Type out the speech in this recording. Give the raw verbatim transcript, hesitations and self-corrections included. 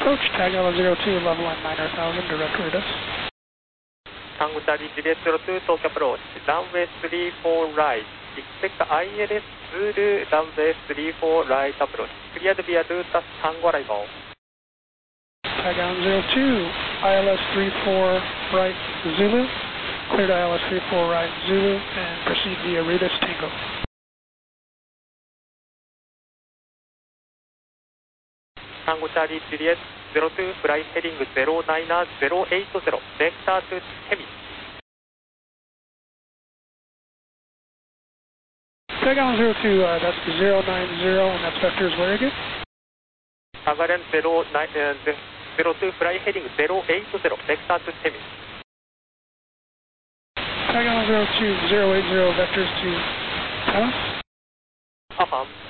approach, tag L zero two, level line nine thousand, direct Raiders. Tango Charlie Juliet zero two, talk approach, runway three four right, expect I L S Zulu, runway three four right approach, cleared via Lutas Tango arrival. Tag L zero two, I L S three four right Zulu, cleared I L S three four right Zulu, and proceed via Raiders Tango. Tango Charlie Juliet zero two, flight heading zero nine zero eight zero, vector to Temis. Tag L zero two, uh, that's zero nine zero, and that's vectors where again? Hungarian zero nine, uh, zero two, flight heading zero eight zero, vector to Temis. Tag L zero two, zero eight zero, vectors to Temis. Affirm.